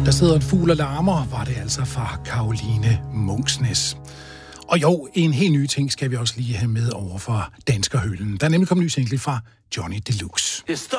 Der sidder en fugl og larmer, var det altså fra Caroline Munksnes. Og jo, en helt ny ting skal vi også lige have med over for danskerhylden. Der er nemlig kommet en ny single fra Johnny Deluxe.